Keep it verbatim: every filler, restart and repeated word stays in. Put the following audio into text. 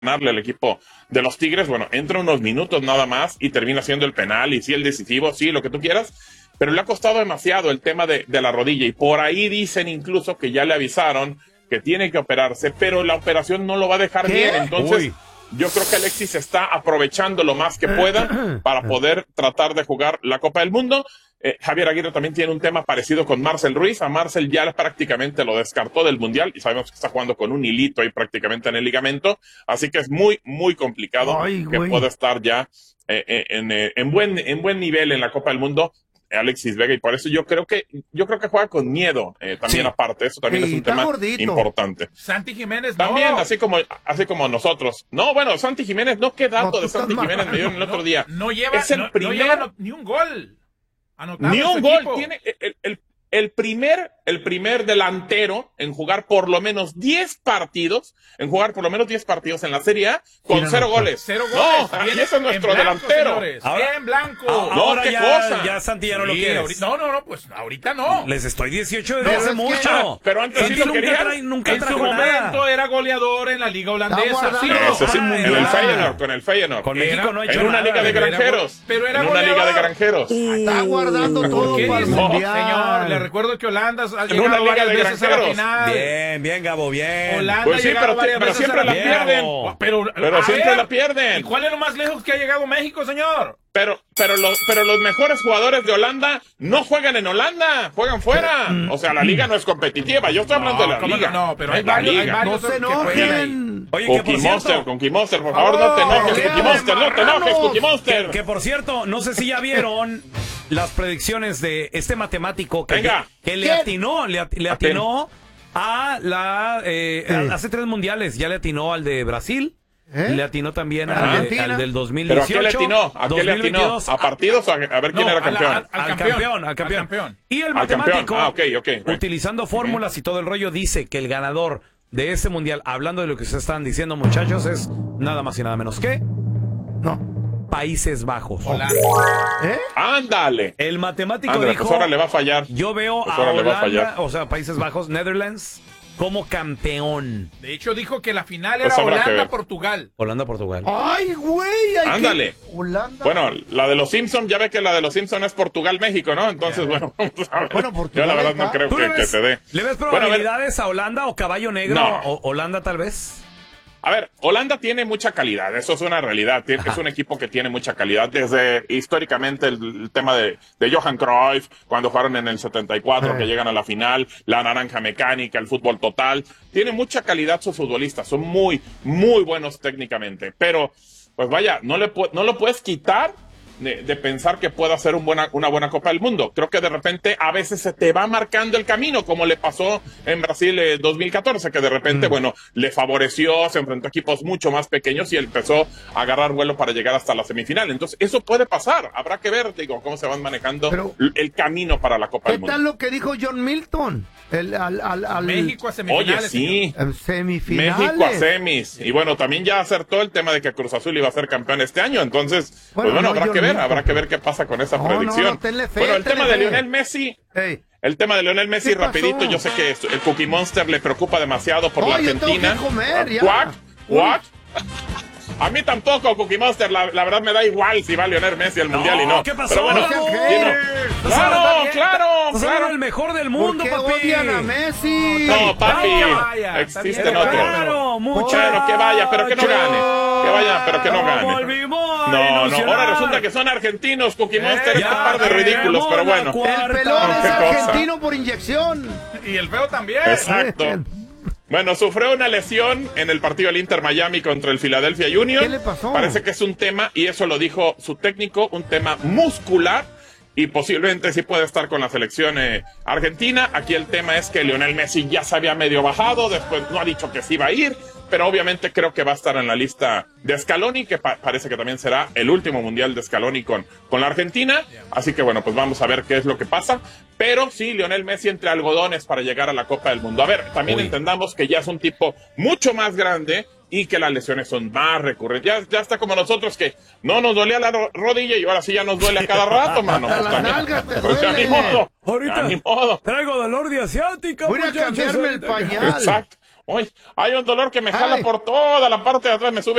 ganarle al equipo de los Tigres. Bueno, entra unos minutos nada más y termina siendo el penal, y sí el decisivo, sí, lo que tú quieras, pero le ha costado demasiado el tema de, de la rodilla, y por ahí dicen incluso que ya le avisaron que tiene que operarse, pero la operación no lo va a dejar ¿Qué? bien, entonces Uy. yo creo que Alexis está aprovechando lo más que pueda para poder tratar de jugar la Copa del Mundo. Eh, Javier Aguirre también tiene un tema parecido con Marcel Ruiz. A Marcel ya prácticamente lo descartó del Mundial y sabemos que está jugando con un hilito ahí prácticamente en el ligamento, así que es muy, muy complicado Ay, que pueda estar ya eh, eh, en, eh, en, buen, en buen nivel en la Copa del Mundo Alexis Vega, y por eso yo creo que yo creo que juega con miedo eh, también sí. aparte, eso también sí, es un tema gordito. importante. Santi Jiménez también, no. así como así como nosotros. No, bueno, Santi Jiménez, no, qué dato no, de Santi Jiménez me dieron el otro no, día. No lleva, es el no, primer, no lleva ni un gol. Anotado ni un gol, equipo. tiene el, el, el primer el primer delantero en jugar por lo menos diez partidos, en jugar por lo menos diez partidos en la Serie A con sí, no, cero no, goles. Cero goles. No, y ese es nuestro blanco, delantero. Ahora, en blanco. Ahora no, ¿qué ya, cosa? Ya Santi ya no sí, lo quiere. No, no, no, pues ahorita no. Les estoy dieciocho desde no, hace mucho. Que, pero antes Santi sí lo nunca, querían. trae, nunca en su nada. momento era goleador en la liga holandesa. Sí, eso sí, ah, en el Feyenoord, con el Feyenoord. Con México no ha hecho en una nada, liga de granjeros. Pero era en una liga de granjeros. Está guardando todo para el mundial. Señor, le recuerdo que Holanda ha en una liga de veces a la final. Bien, bien, Gabo, bien. Holanda pues sí, pero, pero siempre la pierden. Pero, pero siempre ver, la pierden. ¿Y cuál es lo más lejos que ha llegado México, señor? Pero, pero los, pero los mejores jugadores de Holanda no juegan en Holanda, juegan fuera. O sea, la liga no es competitiva. Yo estoy hablando no, de la liga. No, pero hay varios, hay varios no se enojen. Oye, Cookie Monster, Cookie Monster, por favor, oh, no te enojes, Cookie Monster, no te enojes, Cookie Monster. Que, que por cierto, no sé si ya vieron las predicciones de este matemático que, Venga. que, que le atinó, le, le atinó a la eh, sí. hace tres mundiales, ya le atinó al de Brasil. ¿Eh? Le atinó también al, de, al del dos mil dieciocho. ¿Pero a qué le atinó? ¿A qué le atinó? ¿A partidos o a, a ver quién no, era campeón? A la, al, al, al campeón, campeón? Al campeón, al campeón. Y el matemático, ah, okay, okay, okay. utilizando fórmulas uh-huh. y todo el rollo, dice que el ganador de este mundial, hablando de lo que se están diciendo, muchachos, es nada más y nada menos que... No. Países Bajos. Hola. ¿Eh? Ándale. El matemático Ándale, dijo... pues ahora le va a fallar. Yo veo pues a Holanda, o sea, Países Bajos, Netherlands... como campeón. De hecho, dijo que la final era Holanda-Portugal. Holanda-Portugal. ¡Ay, güey! Ándale. Que... Holanda. Bueno, la de los Simpsons, ya ve que la de los Simpsons es Portugal-México, ¿no? Entonces, yeah. bueno, vamos a ver. Bueno, Portugal, yo la verdad no creo que, ves, que se dé. ¿Le ves probabilidades bueno, a, a Holanda o Caballo Negro? No. O Holanda, tal vez. A ver, Holanda tiene mucha calidad, eso es una realidad. Tiene, es un equipo que tiene mucha calidad. Desde históricamente el, el tema de, de Johan Cruyff, cuando jugaron en el setenta y cuatro, que llegan a la final, la naranja mecánica, el fútbol total. Tiene mucha calidad sus futbolistas, son muy, muy buenos técnicamente. Pero, pues vaya, no, le no lo puedes quitar de, de pensar que pueda ser un buena, una buena Copa del Mundo. Creo que de repente a veces se te va marcando el camino, como le pasó en Brasil en eh, dos mil catorce, que de repente, mm. bueno, le favoreció, se enfrentó a equipos mucho más pequeños y empezó a agarrar vuelo para llegar hasta la semifinal. Entonces, eso puede pasar. Habrá que ver, digo, cómo se van manejando Pero, el camino para la Copa del Mundo. ¿Qué tal lo que dijo John Milton? El, al, al, al... México a semifinales. Oye, sí. Semifinales. México a semis. Y bueno, también ya acertó el tema de que Cruz Azul iba a ser campeón este año. Entonces, bueno, pues bueno, no, habrá John que ver, Milton. habrá que ver qué pasa con esa no, predicción. No, no, tenle fe, bueno, el tema fe. de Lionel Messi. Hey. El tema de Lionel Messi, rapidito, yo sé que el Cookie Monster le preocupa demasiado por no, la Argentina. Yo tengo que comer, ya. ¿What? ¿What? A mí tampoco, Cookie Monster, la, la verdad me da igual si va Lionel Messi al no, Mundial y no. ¿Qué pasó? Pero bueno, no, no. Claro, claro, claro. el mejor del mundo, ¿Por qué papi? odian a Messi? No, papi, vaya, existen otros. Claro, mucho. Bueno, que vaya, pero que no gane. Que vaya, pero que no gane. No, no, ahora resulta que son argentinos, Cookie Monster, este par de ridículos, pero bueno. El pelón es argentino por inyección. Y el feo también. Exacto. Bueno, sufrió una lesión en el partido del Inter Miami contra el Philadelphia Union. ¿Qué le pasó? Parece que es un tema, y eso lo dijo su técnico, un tema muscular, y posiblemente sí puede estar con la selección eh, argentina. Aquí el tema es que Lionel Messi ya se había medio bajado, después no ha dicho que sí va a ir, pero obviamente creo que va a estar en la lista de Scaloni, que pa- parece que también será el último mundial de Scaloni con, con la Argentina. Así que bueno, pues vamos a ver qué es lo que pasa. Pero sí, Lionel Messi entre algodones para llegar a la Copa del Mundo. A ver, también Uy. entendamos que ya es un tipo mucho más grande y que las lesiones son más recurrentes. Ya, ya está como nosotros, que no nos dolía la ro- rodilla y ahora sí ya nos duele a cada rato, mano. Pues, la también, nalga te pues, ya duele. ni modo. Ahorita ya ni modo. traigo dolor de asiática. Voy a cambiarme el pañal. Exacto. Uy, hay un dolor que me jala Ay. por toda la parte de atrás, me sube